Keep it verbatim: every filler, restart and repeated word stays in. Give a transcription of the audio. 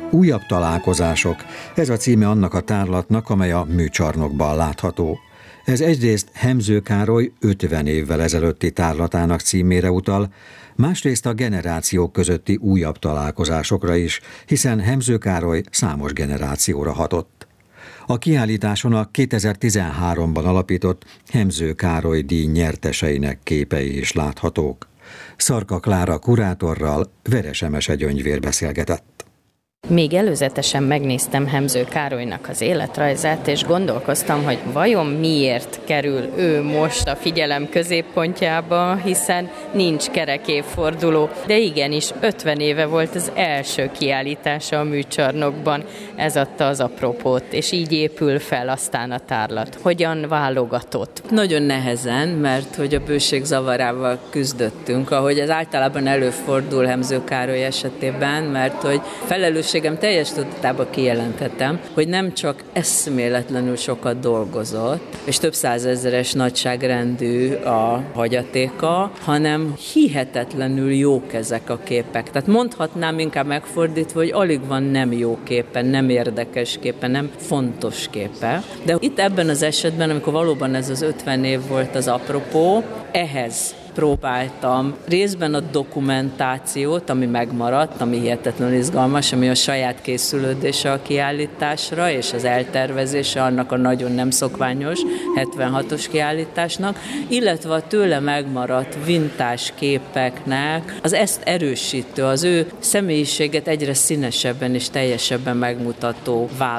Újabb találkozások, ez a címe annak a tárlatnak, amely a műcsarnokban látható. Ez egyrészt Hemző Károly ötven évvel ezelőtti tárlatának címére utal, másrészt a generációk közötti újabb találkozásokra is, hiszen Hemző Károly számos generációra hatott. A kiállításon a kétezer-tizenháromban alapított Hemző Károly díj nyerteseinek képei is láthatók. Szarka Klára kurátorral Veres Emese Gyöngyvér beszélgetett. Még előzetesen megnéztem Hemző Károlynak az életrajzát, és gondolkoztam, hogy vajon miért kerül ő most a figyelem középpontjába, hiszen nincs kerek évforduló. De igenis, ötven éve volt az első kiállítása a műcsarnokban, ez adta az apropót, és így épül fel aztán a tárlat. Hogyan válogatott? Nagyon nehezen, mert hogy a bőség zavarával küzdöttünk, ahogy ez általában előfordul Hemző Károly esetében, mert hogy felelős teljes tudatában kijelentettem, hogy nem csak eszméletlenül sokat dolgozott, és több százezeres nagyságrendű a hagyatéka, hanem hihetetlenül jók ezek a képek. Tehát mondhatnám inkább megfordítva, hogy alig van nem jó képe, nem érdekes képe, nem fontos képe. De itt ebben az esetben, amikor valóban ez az ötven év volt az apropó, ehhez próbáltam részben a dokumentációt, ami megmaradt, ami hihetetlenül izgalmas, ami a saját készülődése a kiállításra, és az eltervezése annak a nagyon nem szokványos hetvenhatos kiállításnak, illetve a tőle megmaradt vintás képeknek az ezt erősítő, az ő személyiséget egyre színesebben és teljesebben megmutató válogatás.